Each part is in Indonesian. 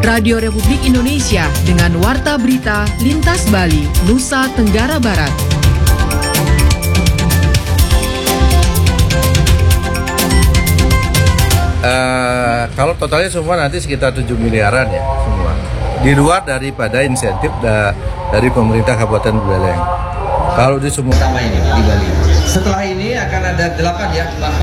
Radio Republik Indonesia dengan Warta Berita Lintas Bali, Nusa Tenggara Barat. Kalau totalnya semua nanti sekitar 7 miliaran ya semua. Di luar daripada insentif dari pemerintah Kabupaten Buleleng. Kalau di semua sama ini di Bali. Setelah ini akan ada 8 ya, Pak.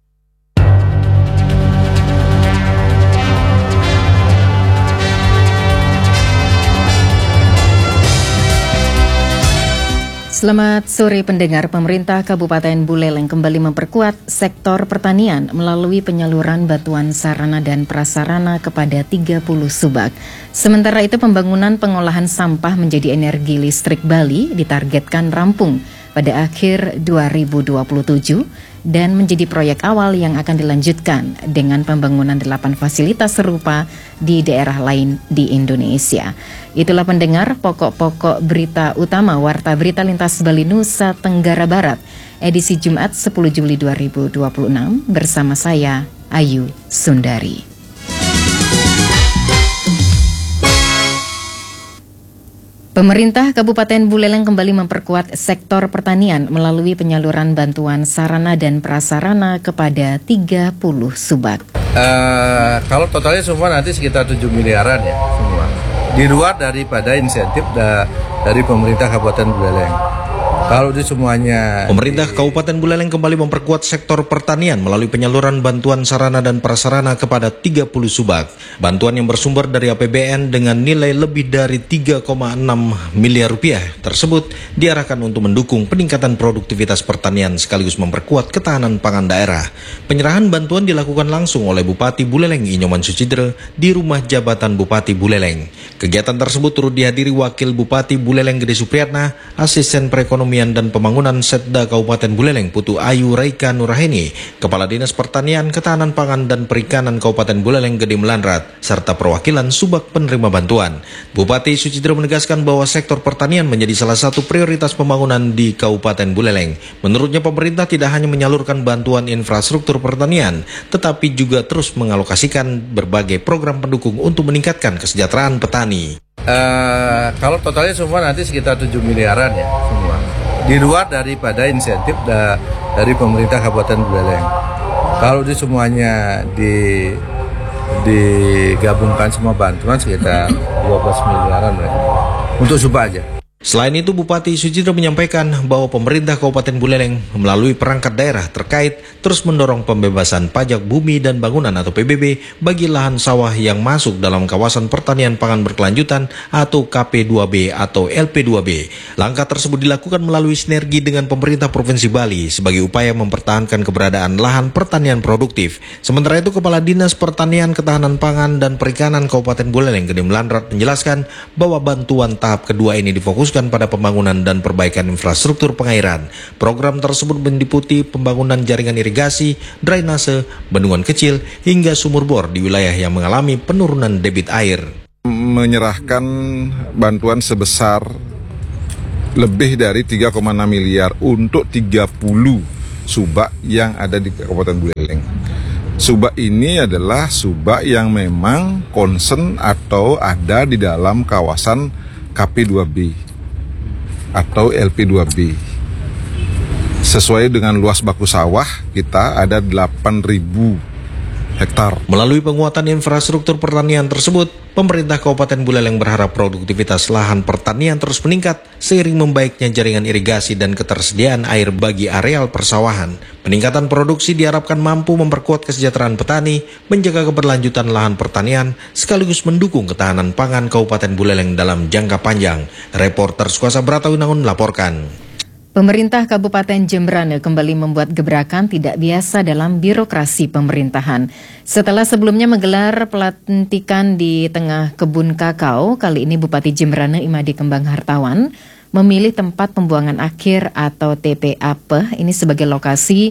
Selamat sore pendengar. Pemerintah Kabupaten Buleleng kembali memperkuat sektor pertanian melalui penyaluran bantuan sarana dan prasarana kepada 30 subak. Sementara itu pembangunan pengolahan sampah menjadi energi listrik Bali ditargetkan rampung pada akhir 2027 dan menjadi proyek awal yang akan dilanjutkan dengan pembangunan 8 fasilitas serupa di daerah lain di Indonesia. Itulah pendengar pokok-pokok berita utama Warta Berita Lintas Bali Nusa Tenggara Barat edisi Jumat 10 Juli 2026 bersama saya Ayu Sundari. Pemerintah Kabupaten Buleleng kembali memperkuat sektor pertanian melalui penyaluran bantuan sarana dan prasarana kepada 30 subak. Kalau totalnya semua nanti sekitar 7 miliaran ya semua. Di luar daripada insentif dari pemerintah Kabupaten Buleleng. Kalau di semuanya Pemerintah Kabupaten Buleleng kembali memperkuat sektor pertanian melalui penyaluran bantuan sarana dan prasarana kepada 30 subak. Bantuan yang bersumber dari APBN dengan nilai lebih dari 3,6 miliar rupiah tersebut diarahkan untuk mendukung peningkatan produktivitas pertanian sekaligus memperkuat ketahanan pangan daerah. Penyerahan bantuan dilakukan langsung oleh Bupati Buleleng Inyoman Sucidre di rumah jabatan Bupati Buleleng. Kegiatan tersebut turut dihadiri Wakil Bupati Buleleng Gede Supriyatna, Asisten Perekonomian dan Pembangunan Setda Kabupaten Buleleng Putu Ayu Raika Nuraheni, Kepala Dinas Pertanian, Ketahanan Pangan dan Perikanan Kabupaten Buleleng Gede Melanrat, serta perwakilan subak penerima bantuan. Bupati Sucidre menegaskan bahwa sektor pertanian menjadi salah satu prioritas pembangunan di Kabupaten Buleleng. Menurutnya pemerintah tidak hanya menyalurkan bantuan infrastruktur pertanian, tetapi juga terus mengalokasikan berbagai program pendukung untuk meningkatkan kesejahteraan petani. Kalau totalnya semua nanti sekitar 7 miliaran ya semua. Di luar daripada insentif dari pemerintah Kabupaten Buleleng. Kalau di semuanya digabungkan semua bantuan sekitar 12 miliaran ya. Untuk subak aja. Selain itu, Bupati Sucidre menyampaikan bahwa pemerintah Kabupaten Buleleng melalui perangkat daerah terkait terus mendorong pembebasan pajak bumi dan bangunan atau PBB bagi lahan sawah yang masuk dalam kawasan pertanian pangan berkelanjutan atau KP2B atau LP2B. Langkah tersebut dilakukan melalui sinergi dengan pemerintah Provinsi Bali sebagai upaya mempertahankan keberadaan lahan pertanian produktif. Sementara itu, Kepala Dinas Pertanian, Ketahanan Pangan dan Perikanan Kabupaten Buleleng Gede Melanrat menjelaskan bahwa bantuan tahap kedua ini difokuskan pada pembangunan dan perbaikan infrastruktur pengairan. Program tersebut meliputi pembangunan jaringan irigasi, drainase, bendungan kecil, hingga sumur bor di wilayah yang mengalami penurunan debit air. Menyerahkan bantuan sebesar lebih dari 3,6 miliar untuk 30 subak yang ada di Kabupaten Buleleng. Subak ini adalah subak yang memang concern atau ada di dalam kawasan KP2B atau LP2B. Sesuai dengan luas baku sawah kita ada 8.000 hektar. Melalui penguatan infrastruktur pertanian tersebut, pemerintah Kabupaten Buleleng berharap produktivitas lahan pertanian terus meningkat seiring membaiknya jaringan irigasi dan ketersediaan air bagi areal persawahan. Peningkatan produksi diharapkan mampu memperkuat kesejahteraan petani, menjaga keberlanjutan lahan pertanian, sekaligus mendukung ketahanan pangan Kabupaten Buleleng dalam jangka panjang. Reporter Suasa Bratawinangun melaporkan. Pemerintah Kabupaten Jembrane kembali membuat gebrakan tidak biasa dalam birokrasi pemerintahan. Setelah sebelumnya menggelar pelantikan di tengah kebun kakao, kali ini Bupati Jembrane Imadi Kembang Hartawan memilih tempat pembuangan akhir atau TPAP ini sebagai lokasi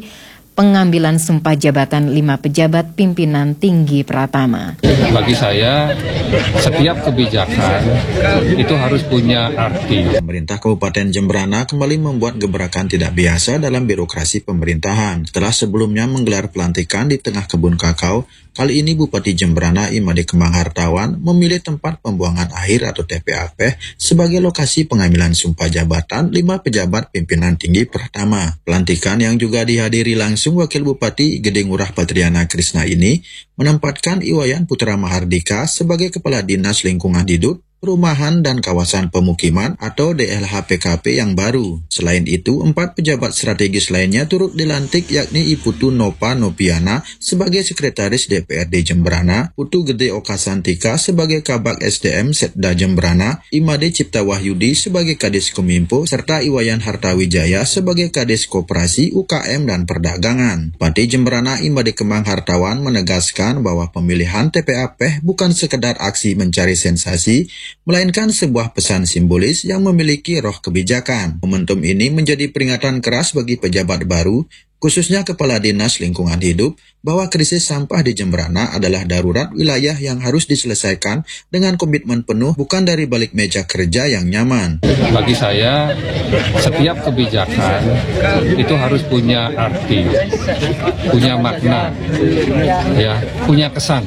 pengambilan sumpah jabatan 5 pejabat pimpinan tinggi Pratama. Bagi saya, setiap kebijakan itu harus punya arti. Pemerintah Kabupaten Jemberana kembali membuat gebrakan tidak biasa dalam birokrasi pemerintahan. Setelah sebelumnya menggelar pelantikan di tengah kebun kakao, kali ini Bupati Jemberana Imade Kembang Hartawan memilih tempat pembuangan akhir atau TPAP sebagai lokasi pengambilan sumpah jabatan 5 pejabat pimpinan tinggi Pratama. Pelantikan yang juga dihadiri langsung Wakil Bupati Gede Ngurah Patriana Krisna ini menempatkan Iwayan Putra Mahardika sebagai Kepala Dinas Lingkungan Hidup, Perumahan dan Kawasan Pemukiman atau DLHPKP yang baru. Selain itu, 4 pejabat strategis lainnya turut dilantik, yakni Iputu Nopa Nopiana sebagai Sekretaris DPRD Jemberana, Putu Gede Okasantika sebagai Kabak SDM Setda Jemberana, Imade Cipta Wahyudi sebagai Kadis Kominfo, serta Iwayan Hartawijaya sebagai Kadis Koperasi, UKM dan Perdagangan. Bupati Jemberana Imade Kembang Hartawan menegaskan bahwa pemilihan TPAP bukan sekedar aksi mencari sensasi, melainkan sebuah pesan simbolis yang memiliki roh kebijakan. Momentum ini menjadi peringatan keras bagi pejabat baru, khususnya Kepala Dinas Lingkungan Hidup, bahwa krisis sampah di Jemberana adalah darurat wilayah yang harus diselesaikan dengan komitmen penuh, bukan dari balik meja kerja yang nyaman. Bagi saya, setiap kebijakan itu harus punya arti, punya makna, ya, punya kesan,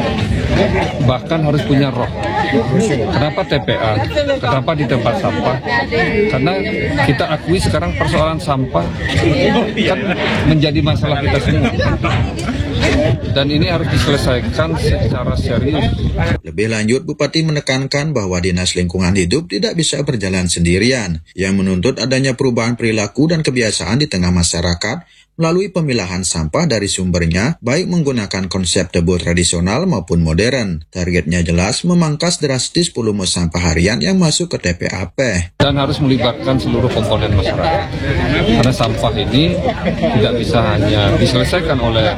bahkan harus punya roh. Kenapa TPA? Kenapa di tempat sampah? Karena kita akui sekarang persoalan sampah kan menjadi masalah kita semua. Dan ini harus diselesaikan secara serius. Lebih lanjut, Bupati menekankan bahwa Dinas Lingkungan Hidup tidak bisa berjalan sendirian, yang menuntut adanya perubahan perilaku dan kebiasaan di tengah masyarakat melalui pemilahan sampah dari sumbernya, baik menggunakan konsep debo tradisional maupun modern. Targetnya jelas, memangkas drastis volume sampah harian yang masuk ke TPAP. Dan harus melibatkan seluruh komponen masyarakat. Karena sampah ini tidak bisa hanya diselesaikan oleh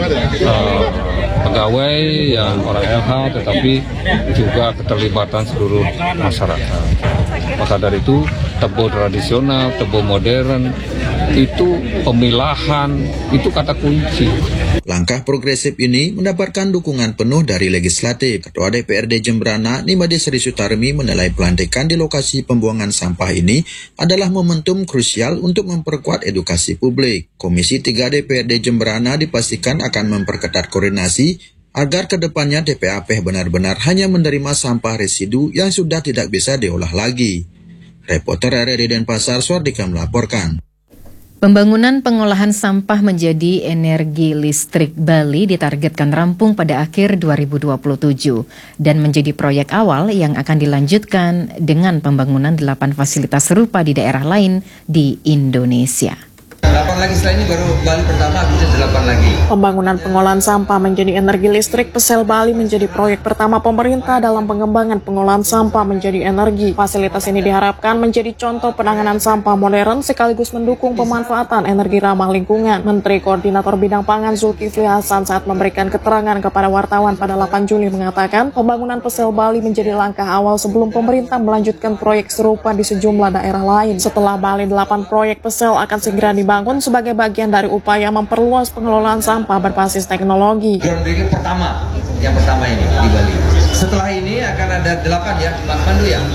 pegawai yang orang LH, tetapi juga keterlibatan seluruh masyarakat. Maka dari itu, tebo tradisional, tebo modern, itu pemilahan, itu kata kunci. Langkah progresif ini mendapatkan dukungan penuh dari legislatif. Ketua DPRD Jemberana, Nimade Sri Sutarmi, menilai pelantikan di lokasi pembuangan sampah ini adalah momentum krusial untuk memperkuat edukasi publik. Komisi 3 DPRD Jemberana dipastikan akan memperketat koordinasi agar kedepannya TPAP benar-benar hanya menerima sampah residu yang sudah tidak bisa diolah lagi. Reporter RRI Denpasar, Swardika melaporkan. Pembangunan pengolahan sampah menjadi energi listrik Bali ditargetkan rampung pada akhir 2027 dan menjadi proyek awal yang akan dilanjutkan dengan pembangunan 8 fasilitas serupa di daerah lain di Indonesia. 8 lagi setelah ini baru Bali pertama, bisa 8 lagi. Pembangunan pengolahan sampah menjadi energi listrik Pesel Bali menjadi proyek pertama pemerintah dalam pengembangan pengolahan sampah menjadi energi. Fasilitas ini diharapkan menjadi contoh penanganan sampah modern sekaligus mendukung pemanfaatan energi ramah lingkungan. Menteri Koordinator Bidang Pangan Zulkifli Hasan saat memberikan keterangan kepada wartawan pada 8 Juli mengatakan pembangunan Pesel Bali menjadi langkah awal sebelum pemerintah melanjutkan proyek serupa di sejumlah daerah lain. Setelah Bali, 8 proyek Pesel akan segera dibangun sebagai bagian dari upaya memperluas pengelolaan sampah berbasis teknologi. Groundbreaking pertama, yang pertama ini di Bali. Setelah ini akan ada 8 ya, Pak Pandu ya.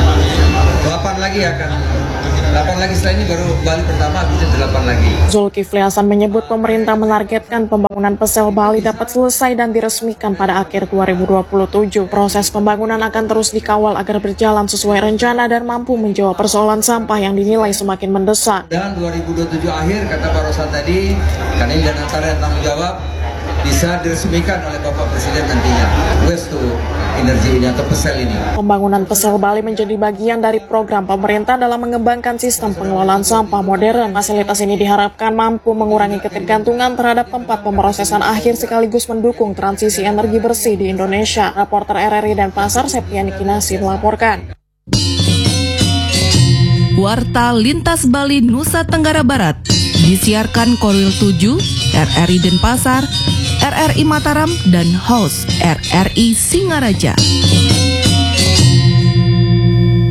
8 lagi akan 8 lagi setelah ini baru Bali pertama, bisa 8 lagi. Zulkifli Hasan menyebut pemerintah menargetkan pembangunan Pesel Bali dapat selesai dan diresmikan pada akhir 2027. Proses pembangunan akan terus dikawal agar berjalan sesuai rencana dan mampu menjawab persoalan sampah yang dinilai semakin mendesak. Dan 2027 akhir, kata Pak Rosan tadi, karena ini dan antara yang tanggung jawab, bisa diresmikan oleh Bapak Presiden nantinya. Waste to energy ini atau Pesel ini. Pembangunan Pesel Bali menjadi bagian dari program pemerintah dalam mengembangkan sistem pengelolaan sampah modern. Fasilitas ini diharapkan mampu mengurangi ketergantungan terhadap tempat pemrosesan akhir sekaligus mendukung transisi energi bersih di Indonesia. Reporter RRI Denpasar, Septiani Kinasi melaporkan. Warta Lintas Bali Nusa Tenggara Barat disiarkan Korwil 7, RRI Denpasar, RRI Mataram, dan host RRI Singaraja.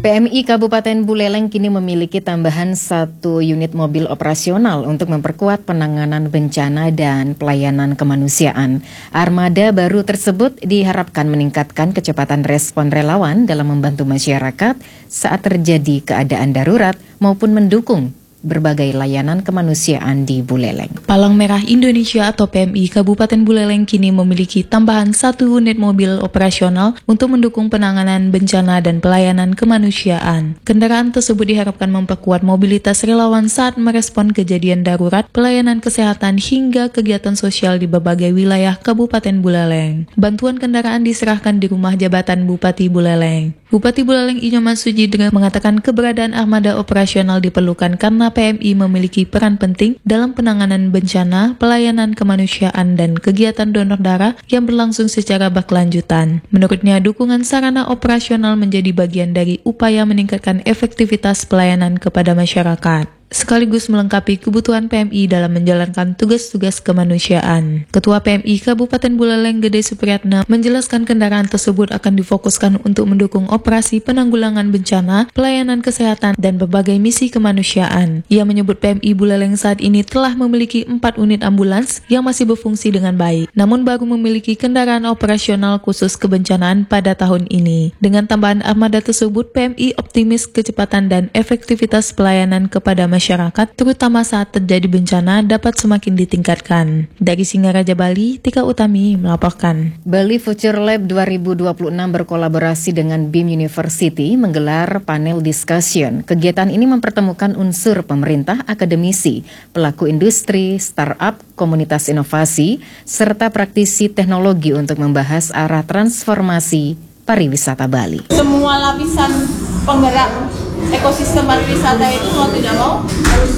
PMI Kabupaten Buleleng kini memiliki tambahan 1 unit mobil operasional untuk memperkuat penanganan bencana dan pelayanan kemanusiaan. Armada baru tersebut diharapkan meningkatkan kecepatan respon relawan dalam membantu masyarakat saat terjadi keadaan darurat maupun mendukung berbagai layanan kemanusiaan di Buleleng. Palang Merah Indonesia atau PMI Kabupaten Buleleng kini memiliki tambahan 1 unit mobil operasional untuk mendukung penanganan bencana dan pelayanan kemanusiaan. Kendaraan tersebut diharapkan memperkuat mobilitas relawan saat merespon kejadian darurat, pelayanan kesehatan hingga kegiatan sosial di berbagai wilayah Kabupaten Buleleng. Bantuan kendaraan diserahkan di rumah jabatan Bupati Buleleng. Bupati Buleleng Inyoman Sujidra mengatakan keberadaan armada operasional diperlukan karena PMI memiliki peran penting dalam penanganan bencana, pelayanan kemanusiaan, dan kegiatan donor darah yang berlangsung secara berkelanjutan. Menurutnya, dukungan sarana operasional menjadi bagian dari upaya meningkatkan efektivitas pelayanan kepada masyarakat, sekaligus melengkapi kebutuhan PMI dalam menjalankan tugas-tugas kemanusiaan. Ketua PMI Kabupaten Buleleng Gede Supriyatna menjelaskan kendaraan tersebut akan difokuskan untuk mendukung operasi penanggulangan bencana, pelayanan kesehatan, dan berbagai misi kemanusiaan. Ia menyebut PMI Buleleng saat ini telah memiliki 4 unit ambulans yang masih berfungsi dengan baik, namun baru memiliki kendaraan operasional khusus kebencanaan pada tahun ini. Dengan tambahan armada tersebut, PMI optimis kecepatan dan efektivitas pelayanan kepada masyarakat, terutama saat terjadi bencana, dapat semakin ditingkatkan. Dari Singaraja, Bali, Tika Utami melaporkan. Bali Future Lab 2026 berkolaborasi dengan BIM University menggelar panel discussion. Kegiatan ini mempertemukan unsur pemerintah, akademisi, pelaku industri, startup, komunitas inovasi, serta praktisi teknologi untuk membahas arah transformasi pariwisata Bali. Semua lapisan penggerak ekosistem pariwisata itu mau tidak mau harus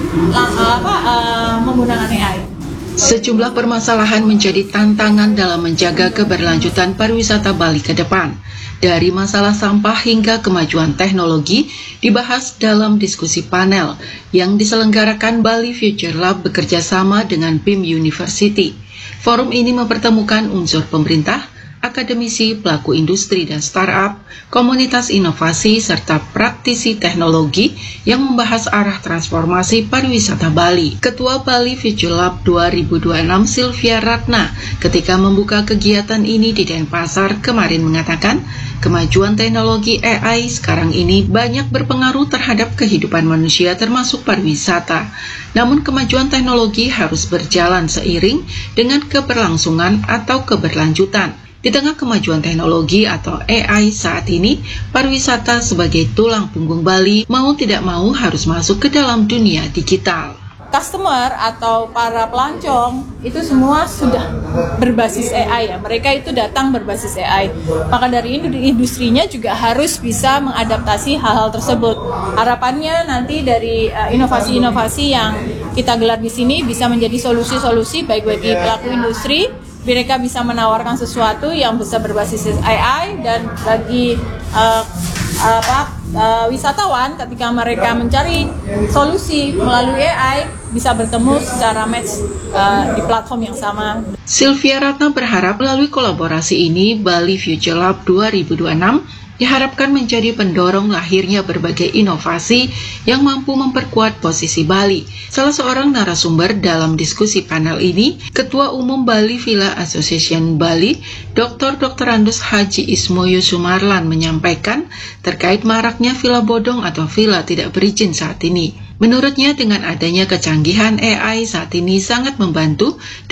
menggunakan AI. Sejumlah permasalahan menjadi tantangan dalam menjaga keberlanjutan pariwisata Bali ke depan. Dari masalah sampah hingga kemajuan teknologi dibahas dalam diskusi panel yang diselenggarakan Bali Future Lab bekerja sama dengan BIM University. Forum ini mempertemukan unsur pemerintah, akademisi, pelaku industri dan startup, komunitas inovasi, serta praktisi teknologi yang membahas arah transformasi pariwisata Bali. Ketua Bali Future Lab 2026 Sylvia Ratna ketika membuka kegiatan ini di Denpasar kemarin mengatakan, kemajuan teknologi AI sekarang ini banyak berpengaruh terhadap kehidupan manusia termasuk pariwisata. Namun kemajuan teknologi harus berjalan seiring dengan keberlangsungan atau keberlanjutan. Di tengah kemajuan teknologi atau AI saat ini, pariwisata sebagai tulang punggung Bali mau tidak mau harus masuk ke dalam dunia digital. Customer atau para pelancong itu semua sudah berbasis AI ya. Mereka itu datang berbasis AI. Maka dari industrinya juga harus bisa mengadaptasi hal-hal tersebut. Harapannya nanti dari inovasi-inovasi yang kita gelar di sini bisa menjadi solusi-solusi baik bagi pelaku industri. Mereka bisa menawarkan sesuatu yang bisa berbasis AI dan bagi wisatawan ketika mereka mencari solusi melalui AI bisa bertemu secara match di platform yang sama. Sylvia Ratna berharap melalui kolaborasi ini Bali Future Lab 2026 diharapkan menjadi pendorong lahirnya berbagai inovasi yang mampu memperkuat posisi Bali. Salah seorang narasumber dalam diskusi panel ini, Ketua Umum Bali Villa Association Bali, Dr. Andus Haji Ismoyo Sumarlan menyampaikan terkait maraknya villa bodong atau villa tidak berizin saat ini. Menurutnya dengan adanya kecanggihan AI saat ini sangat membantu